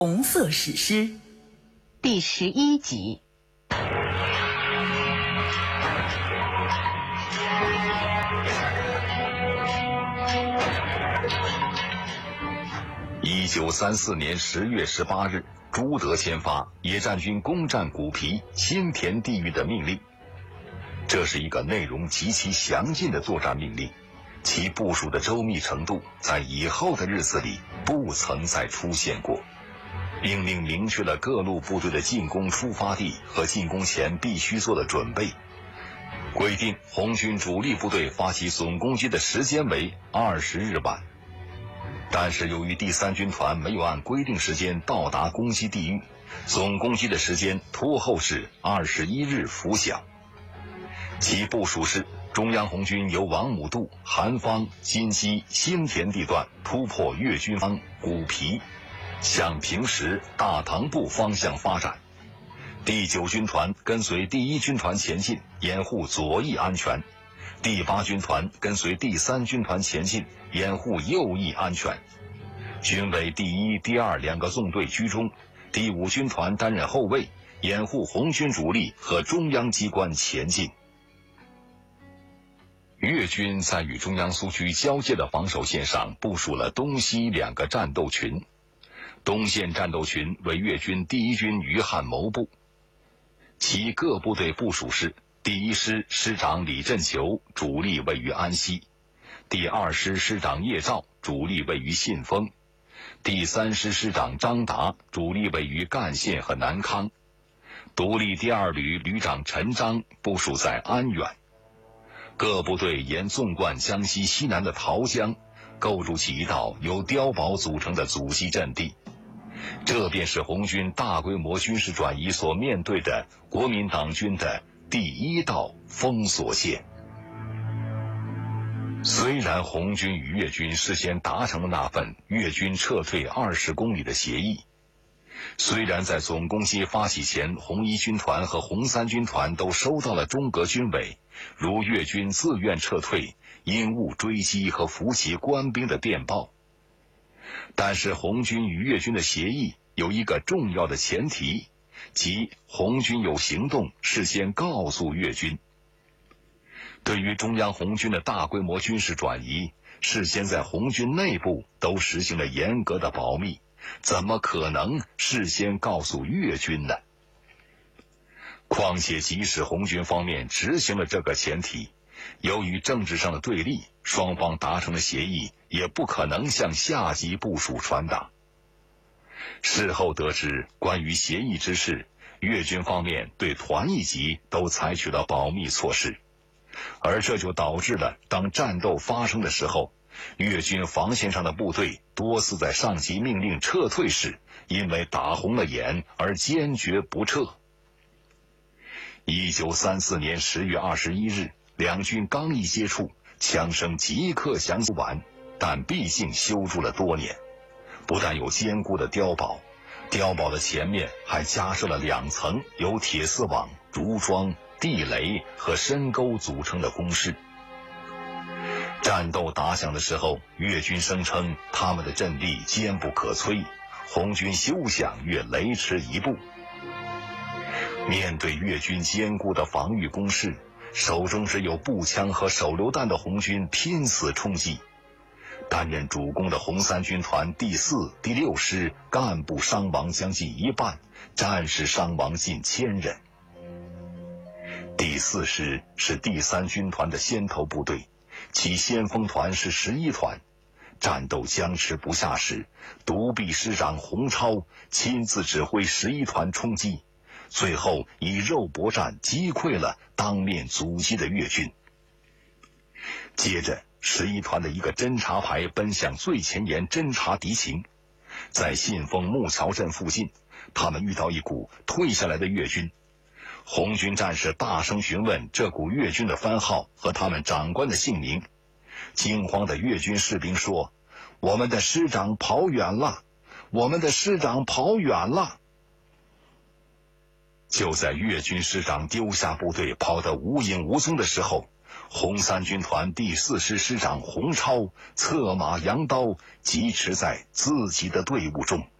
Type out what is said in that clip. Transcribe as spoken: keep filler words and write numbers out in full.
红色史诗第十一集。 一九三四年十月十八日，朱德签发野战军攻占古皮、新田地域的命令。这是一个内容极其详尽的作战命令，其部署的周密程度在以后的日子里不曾再出现过。命令明确了各路部队的进攻出发地和进攻前必须做的准备，规定红军主力部队发起总攻击的时间为二十日晚。但是由于第三军团没有按规定时间到达攻击地域，总攻击的时间拖后至二十一日拂晓。其部署是：中央红军由王母渡、韩方、金溪、新田地段突破越军方古皮，向平时大塘埠方向发展。第九军团跟随第一军团前进，掩护左翼安全。第八军团跟随第三军团前进，掩护右翼安全。军委第一、第二两个纵队居中，第五军团担任后卫，掩护红军主力和中央机关前进。越军在与中央苏区交界的防守线上部署了东西两个战斗群。东线战斗群为越军第一军余汉谋部，其各部队部署是：第一师师长李振球，主力位于安西；第二师师长叶兆，主力位于信丰；第三师师长张达，主力位于赣县和南康；独立第二旅旅长陈章部署在安远。各部队沿纵贯江西西南的桃江，构筑起一道由碉堡组成的阻击阵地。这便是红军大规模军事转移所面对的国民党军的第一道封锁线。虽然红军与越军事先达成了那份越军撤退二十公里的协议，虽然在总攻击发起前，红一军团和红三军团都收到了中革军委如越军自愿撤退、因误追击和伏击官兵的电报，但是红军与越军的协议有一个重要的前提，即红军有行动事先告诉越军。对于中央红军的大规模军事转移，事先在红军内部都实行了严格的保密，怎么可能事先告诉越军呢？况且即使红军方面执行了这个前提，由于政治上的对立，双方达成的协议也不可能向下级部署传达。事后得知关于协议之事，越军方面对团一级都采取了保密措施，而这就导致了当战斗发生的时候，越军防线上的部队多次在上级命令撤退时，因为打红了眼而坚决不撤。一九三四年十月二十一日，两军刚一接触，枪声即刻响起完，但毕竟修筑了多年，不但有坚固的碉堡，碉堡的前面还加设了两层由铁丝网、竹桩、地雷和深沟组成的工事。战斗打响的时候，越军声称他们的阵地坚不可摧，红军休想越雷池一步。面对越军坚固的防御工事，手中只有步枪和手榴弹的红军拼死冲击。担任主攻的红三军团第四、第六师干部伤亡将近一半，战士伤亡近千人。第四师是第三军团的先头部队，其先锋团是十一团。战斗僵持不下时，独臂师长洪超亲自指挥十一团冲击，最后以肉搏战击溃了当面阻击的越军。接着十一团的一个侦察排奔向最前沿侦察敌情，在信丰木桥镇附近，他们遇到一股退下来的越军。红军战士大声询问这股越军的番号和他们长官的姓名。惊慌的越军士兵说：“我们的师长跑远了，我们的师长跑远了。”就在越军师长丢下部队跑得无影无踪的时候，红三军团第四师师长洪超策马扬刀疾驰在自己的队伍中。